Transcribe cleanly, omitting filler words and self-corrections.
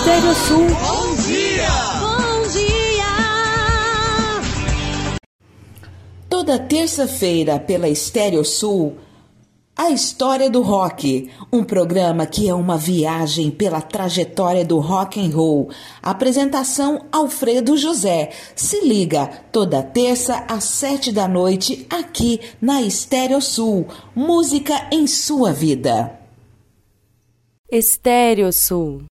Estéreo Sul. Bom dia! Bom dia! Toda terça-feira pela Estéreo Sul, a História do Rock, um programa que é uma viagem pela trajetória do rock and roll. Apresentação Alfredo José. Se liga, toda terça às 7 da noite, aqui na Estéreo Sul. Música em sua vida. Estéreo Sul.